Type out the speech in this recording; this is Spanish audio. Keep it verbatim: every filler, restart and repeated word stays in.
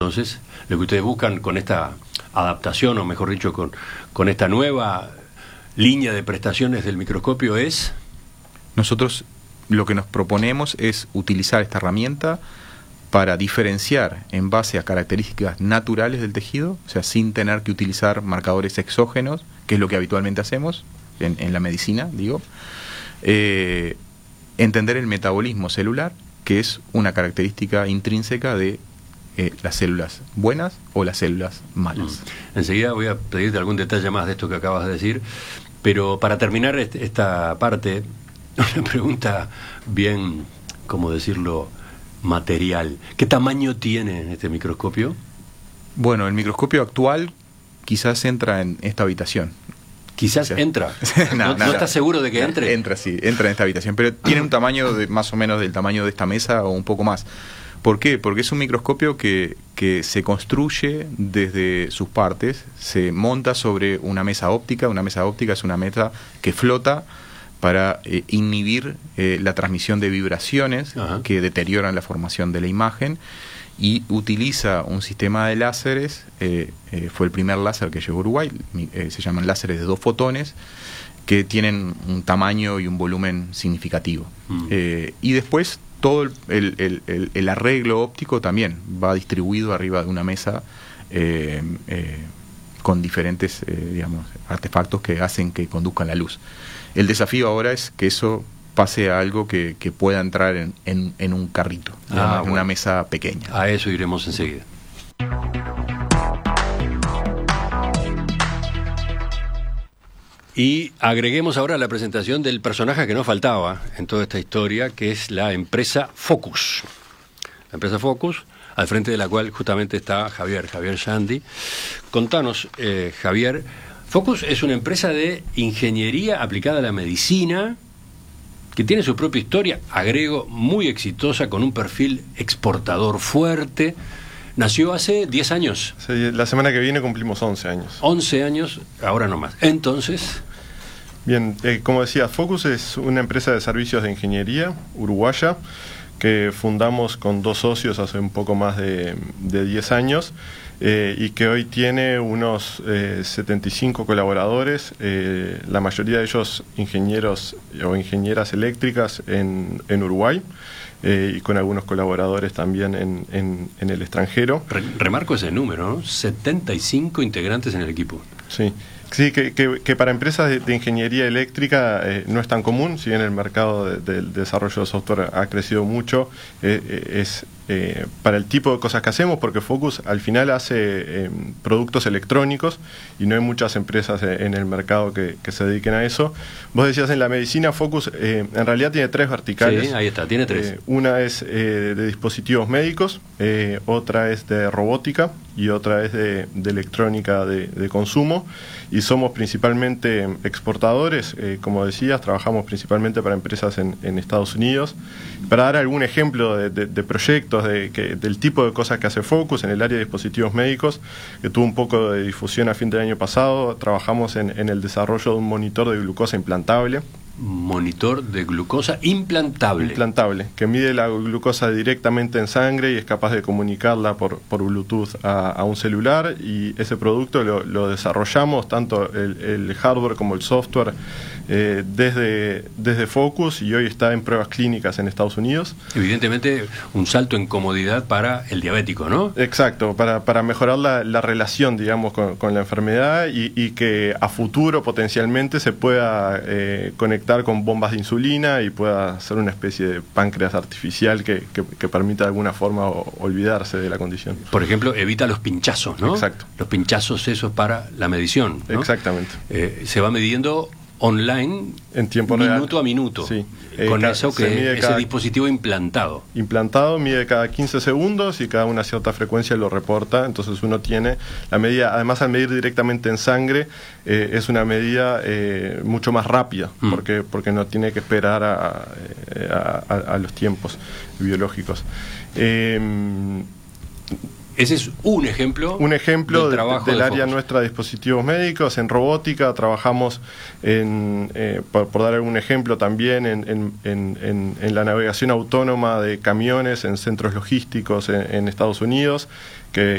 entonces lo que ustedes buscan con esta adaptación, o mejor dicho, con, con esta nueva línea de prestaciones del microscopio es... Nosotros lo que nos proponemos es utilizar esta herramienta para diferenciar en base a características naturales del tejido, o sea, sin tener que utilizar marcadores exógenos, que es lo que habitualmente hacemos en, en la medicina, digo, eh, entender el metabolismo celular, que es una característica intrínseca de eh, las células buenas o las células malas. Mm. Enseguida voy a pedirte algún detalle más de esto que acabas de decir, pero para terminar este, esta parte, una pregunta bien, ¿cómo decirlo?, material. ¿Qué tamaño tiene este microscopio? Bueno, el microscopio actual quizás entra en esta habitación. Quizás o sea, entra. no, ¿No, no, ¿No estás seguro de que entre? Entra, sí, entra en esta habitación, pero tiene un tamaño de, más o menos del tamaño de esta mesa o un poco más. ¿Por qué? Porque es un microscopio que, que se construye desde sus partes, se monta sobre una mesa óptica. Una mesa óptica es una mesa que flota para eh, inhibir eh, la transmisión de vibraciones Ajá. que deterioran la formación de la imagen, y utiliza un sistema de láseres, eh, eh, fue el primer láser que llegó a Uruguay, eh, se llaman láseres de dos fotones, que tienen un tamaño y un volumen significativo. Mm. Eh, y después todo el, el, el, el, el arreglo óptico también va distribuido arriba de una mesa eh, eh, con diferentes eh, digamos, artefactos que hacen que conduzcan la luz. El desafío ahora es que eso pase a algo que, que pueda entrar en, en, en un carrito, digamos, ah, bueno. en una mesa pequeña. A eso iremos enseguida. Y agreguemos ahora la presentación del personaje que nos faltaba en toda esta historia, que es la empresa Focus. La empresa Focus, al frente de la cual justamente está Javier, Javier Shandy. Contanos, eh, Javier, Focus es una empresa de ingeniería aplicada a la medicina que tiene su propia historia, agrego, muy exitosa, con un perfil exportador fuerte. Nació hace diez años. Sí, la semana que viene cumplimos once años. once años, ahora no más. Entonces... Bien, eh, como decía, Focus es una empresa de servicios de ingeniería uruguaya que fundamos con dos socios hace un poco más de, de diez años. Eh, y que hoy tiene unos eh, setenta y cinco colaboradores, eh, la mayoría de ellos ingenieros o ingenieras eléctricas en, en Uruguay, eh, y con algunos colaboradores también en, en, en el extranjero. Re, remarco ese número, ¿no? setenta y cinco integrantes en el equipo. Sí. Sí, que, que, que para empresas de, de ingeniería eléctrica eh, no es tan común, si bien el mercado de, de, de desarrollo de software ha crecido mucho, eh, eh, es eh, para el tipo de cosas que hacemos, porque Focus al final hace eh, productos electrónicos y no hay muchas empresas en el mercado que, que se dediquen a eso. Vos decías en la medicina, Focus eh, en realidad tiene tres verticales. Sí, ahí está, tiene tres. Eh, una es eh, de dispositivos médicos, eh, otra es de robótica y otra es de, de electrónica de, de consumo. Y somos principalmente exportadores, eh, como decías, trabajamos principalmente para empresas en, en Estados Unidos. Para dar algún ejemplo de, de, de proyectos, de, que, del tipo de cosas que hace Focus en el área de dispositivos médicos, que tuvo un poco de difusión a fin del año pasado, trabajamos en, en el desarrollo de un monitor de glucosa implantable. Monitor de glucosa implantable. Implantable, que mide la glucosa directamente en sangre y es capaz de comunicarla por, por Bluetooth a, a un celular, y ese producto lo, lo desarrollamos, tanto el, el hardware como el software, eh, desde, desde Focus, y hoy está en pruebas clínicas en Estados Unidos. Evidentemente un salto en comodidad para el diabético, ¿no? Exacto, para, para mejorar la, la relación, digamos, con, con la enfermedad, y, y que a futuro potencialmente se pueda eh, conectar con bombas de insulina y pueda ser una especie de páncreas artificial que, que, que permita de alguna forma o, olvidarse de la condición. Por ejemplo, evita los pinchazos, ¿no? Exacto. Los pinchazos esos para la medición, ¿no? Exactamente. Eh, se va midiendo online en tiempo minuto real. Minuto a minuto. Sí. Con eh, eso que ese cada, dispositivo implantado. Implantado, mide cada quince segundos y cada una cierta frecuencia lo reporta. Entonces uno tiene la medida, además al medir directamente en sangre, eh, es una medida eh, mucho más rápida, mm. porque, porque no tiene que esperar a, a, a, a los tiempos biológicos. Eh, Ese es un ejemplo, un ejemplo del, de, trabajo del de área Focus. Nuestra de dispositivos médicos. En robótica trabajamos, en, eh, por, por dar algún ejemplo, también en, en, en, en la navegación autónoma de camiones en centros logísticos en, en Estados Unidos, que